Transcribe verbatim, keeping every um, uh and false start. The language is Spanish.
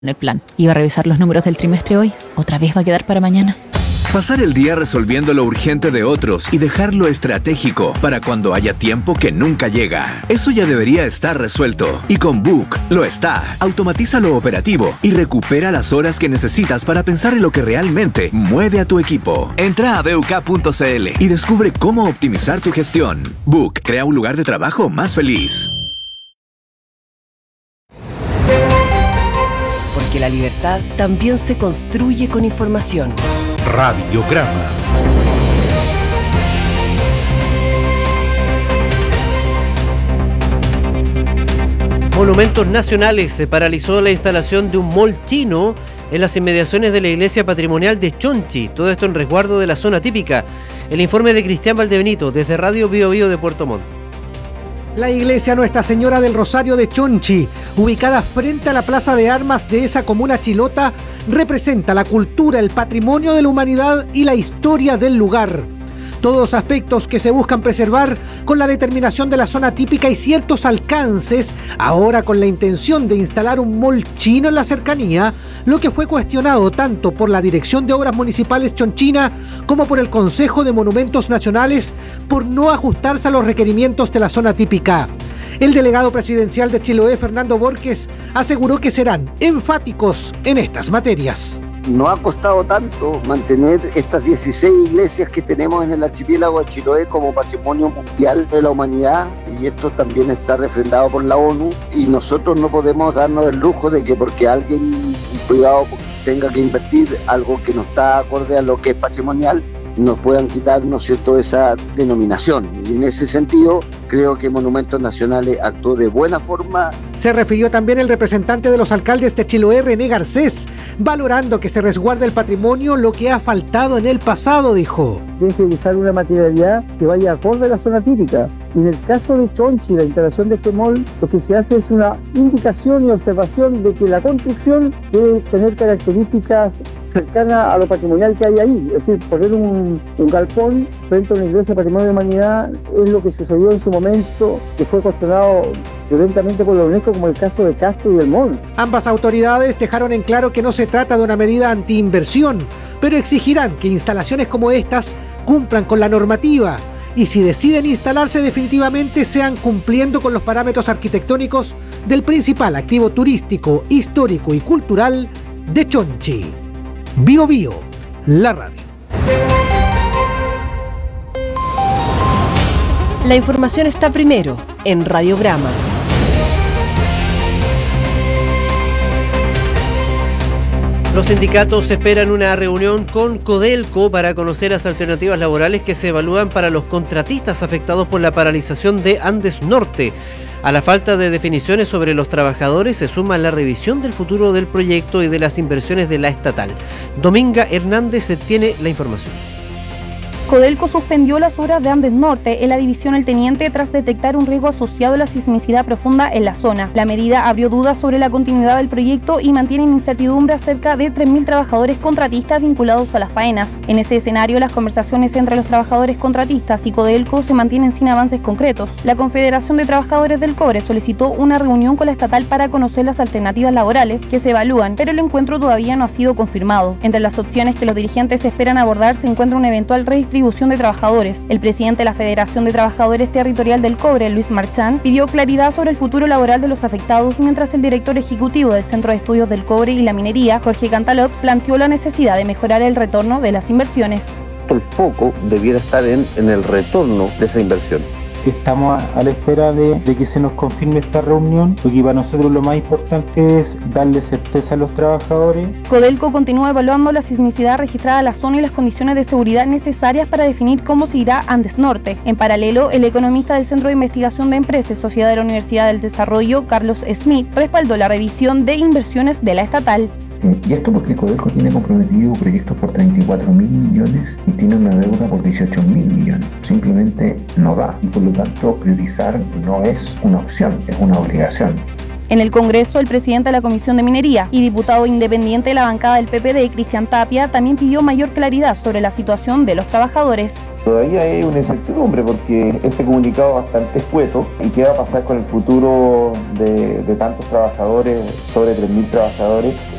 en el plan. Iba a revisar los números del trimestre hoy. ¿Otra vez va a quedar para mañana? Pasar el día resolviendo lo urgente de otros y dejar lo estratégico para cuando haya tiempo que nunca llega. Eso ya debería estar resuelto. Y con Book lo está. Automatiza lo operativo y recupera las horas que necesitas para pensar en lo que realmente mueve a tu equipo. Entra a beuk punto c l y descubre cómo optimizar tu gestión. Book crea un lugar de trabajo más feliz. Porque la libertad también se construye con información. Radiograma. Monumentos Nacionales se paralizó la instalación de un mall chino en las inmediaciones de la iglesia patrimonial de Chonchi. Todo esto en resguardo de la zona típica. El informe de Cristian Valdebenito desde Radio Bio Bio de Puerto Montt. La iglesia Nuestra Señora del Rosario de Chonchi, ubicada frente a la plaza de armas de esa comuna chilota, representa la cultura, el patrimonio de la humanidad y la historia del lugar. Todos aspectos que se buscan preservar con la determinación de la zona típica y ciertos alcances, ahora con la intención de instalar un mall chino en la cercanía, lo que fue cuestionado tanto por la Dirección de Obras Municipales chonchina como por el Consejo de Monumentos Nacionales por no ajustarse a los requerimientos de la zona típica. El delegado presidencial de Chiloé, Fernando Borges, aseguró que serán enfáticos en estas materias. No ha costado tanto mantener estas dieciséis iglesias que tenemos en el archipiélago de Chiloé como patrimonio mundial de la humanidad, y esto también está refrendado por la ONU, y nosotros no podemos darnos el lujo de que porque alguien, un privado, tenga que invertir algo que no está acorde a lo que es patrimonial, nos puedan quitar, ¿no es cierto?, esa denominación. Y en ese sentido, creo que Monumentos Nacionales actuó de buena forma. Se refirió también el representante de los alcaldes de Chiloé, René Garcés, valorando que se resguarde el patrimonio, lo que ha faltado en el pasado, dijo. Tiene que usar una materialidad que vaya acorde a la zona típica. Y en el caso de Chonchi, la instalación de este mall, lo que se hace es una indicación y observación de que la construcción debe tener características cercana a lo patrimonial que hay ahí. Es decir, poner un, un galpón frente a una iglesia patrimonio de la humanidad es lo que sucedió en su momento, que fue cuestionado violentamente por la UNESCO, como el caso de Castro y el Mall. Ambas autoridades dejaron en claro que no se trata de una medida antiinversión, pero exigirán que instalaciones como estas cumplan con la normativa y si deciden instalarse definitivamente sean cumpliendo con los parámetros arquitectónicos del principal activo turístico, histórico y cultural de Chonchi. Bio Bio, la radio. La información está primero en Radiograma. Los sindicatos esperan una reunión con Codelco para conocer las alternativas laborales que se evalúan para los contratistas afectados por la paralización de Andes Norte. A la falta de definiciones sobre los trabajadores se suma la revisión del futuro del proyecto y de las inversiones de la estatal. Dominga Hernández tiene la información. Codelco suspendió las obras de Andes Norte en la división El Teniente tras detectar un riesgo asociado a la sismicidad profunda en la zona. La medida abrió dudas sobre la continuidad del proyecto y mantiene en incertidumbre a cerca de tres mil trabajadores contratistas vinculados a las faenas. En ese escenario, las conversaciones entre los trabajadores contratistas y Codelco se mantienen sin avances concretos. La Confederación de Trabajadores del Cobre solicitó una reunión con la estatal para conocer las alternativas laborales que se evalúan, pero el encuentro todavía no ha sido confirmado. Entre las opciones que los dirigentes esperan abordar se encuentra una eventual redistribución de trabajadores. El presidente de la Federación de Trabajadores Territorial del Cobre, Luis Marchán, pidió claridad sobre el futuro laboral de los afectados, mientras el director ejecutivo del Centro de Estudios del Cobre y la Minería, Jorge Cantalops, planteó la necesidad de mejorar el retorno de las inversiones. El foco debiera estar en, en el retorno de esa inversión. Estamos a la espera de, de que se nos confirme esta reunión, porque para nosotros lo más importante es darle certeza a los trabajadores. Codelco continúa evaluando la sismicidad registrada en la zona y las condiciones de seguridad necesarias para definir cómo se irá Andes Norte. En paralelo, el economista del Centro de Investigación de Empresas, Sociedad de la Universidad del Desarrollo, Carlos Smith, respaldó la revisión de inversiones de la estatal. Y esto porque Codelco tiene comprometido proyectos por treinta y cuatro mil millones y tiene una deuda por dieciocho mil millones. Simplemente no da y por lo tanto priorizar no es una opción, es una obligación. En el Congreso, el presidente de la Comisión de Minería y diputado independiente de la bancada del P P D, Cristian Tapia, también pidió mayor claridad sobre la situación de los trabajadores. Todavía hay una incertidumbre porque este comunicado es bastante escueto y qué va a pasar con el futuro de, de tantos trabajadores, sobre tres mil trabajadores.